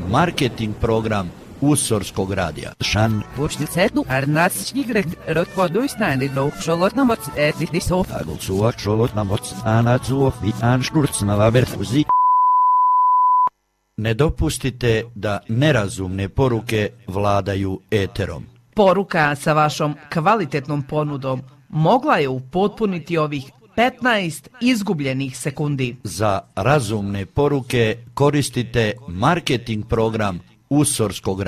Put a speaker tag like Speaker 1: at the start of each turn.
Speaker 1: marketing program Usorskog radija.
Speaker 2: Shan Pushtisetu Arnas Shigrek Rotkoduisnani do Šolotnamoc Edisov
Speaker 1: Agulsuva Šolotnamoc Anazuov i Anšturcnava Berfuzi. Ne dopustite da nerazumne poruke vladaju eterom.
Speaker 3: Poruka sa vašom kvalitetnom ponudom mogla je upotpuniti ovih 15 izgubljenih sekundi.
Speaker 1: Za razumne poruke koristite marketing program Usorskog radija.